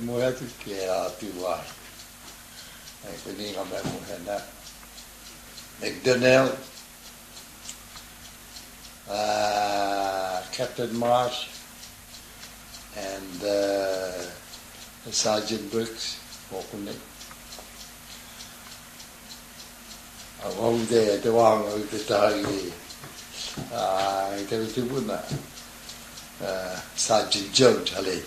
muhatu ke atua. Ai kuninga me muhena. McDonnell, Captain Marsh, and Sergeant Brooks. Awang de wang te tahi te tubuna Sergeant Jones hale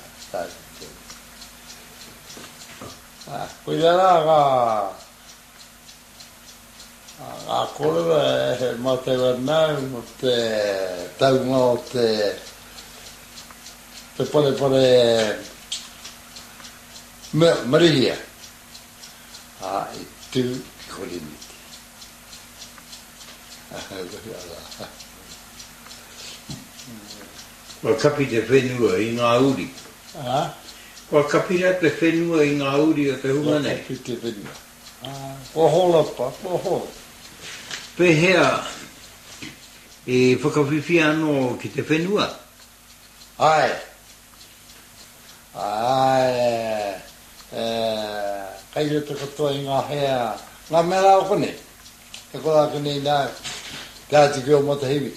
Cuidado a corda mate vernal mate taumo te pone Maria e tu colini Wa kapi te whenua I ngā uri. Wa kapi te whenua I ngā uri o te hunga nei. Kapi te whenua. Pohola pa, pohola. Pehea e whakawhiwhi anō ki te whenua. Ai. Kai te katoa I ngā hea. Ngā mera o kone. Te kola kone nā. Te ati ki o matahiwi.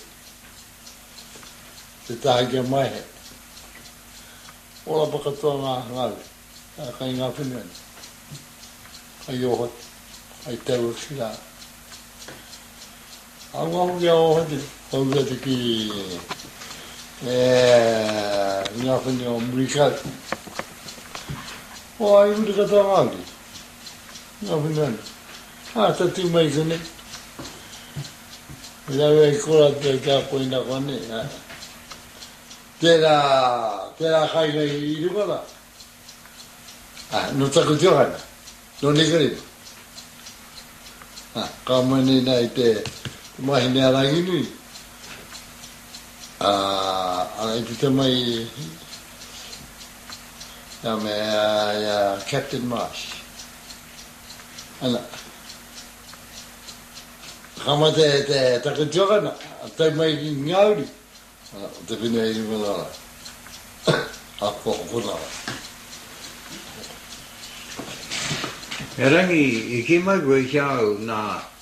Te tahi kia mai he. Ola pa katoa ngā ngāwe. Kai ngā whenua. Kai ohot. Kai tau ki rā. Angahu kia ohot. Hau kia te ki... ngā whenua murikau. O ai uri katoa ngāwe. Ngā whenua. Tatu mai kone. Ilawe kora te kia koina kone. Tērā kai I rukara. No taku tiohana. No nekarima. Ka mani nei te mahine arangi nui. Ana I pita mai Captain Marsh. Ana. Kama te taku tiohana. Tai mai ki ngauri. Te whenua I rumanara. Ako kunara. E rangi, I ki mai koe kia au nā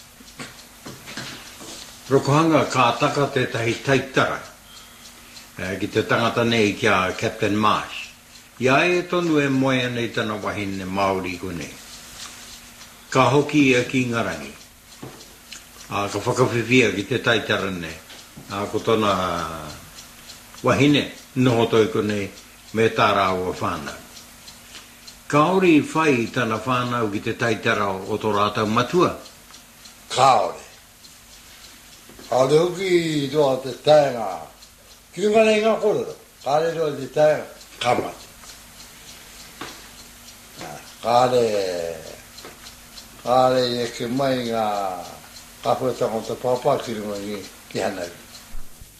rokohanga ka taka te tahi taitara. Ki te tangata nei kia Captain Marsh. Ia e tonu e moe nei tana wahine Māori kone. Ka hoki e ki ngarangi. Ka whakawhiwhia ki te taitara nei. Ko tona wahine noho toi kone me tāra o whānau. Kaori whai tana whānau ki te taitara o tō rātau matua? Kaore. Kaore hoki toa te taenga. Ki runga nei ngā kororo. Kāre toa te taenga. Kamati. Kāre e ke mai ngā kahuatanga o te pāpā ki runga ki hanau.